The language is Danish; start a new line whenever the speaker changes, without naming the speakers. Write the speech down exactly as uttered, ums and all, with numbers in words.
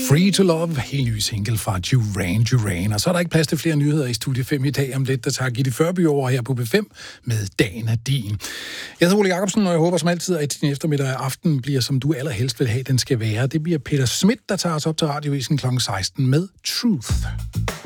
Free to Love, helt ny single fra Duran Duran. Og så er der ikke plads til flere nyheder i Studie fem i dag. Om lidt, der tager Gitte Førby over her på B fem med Dagen er din. Jeg hedder Ole Jacobsen, og jeg håber som altid, at din eftermiddag og aften bliver, som du allerhelst vil have, den skal være. Det bliver Peter Schmidt, der tager os op til radiovisen klokken seksten med Truth.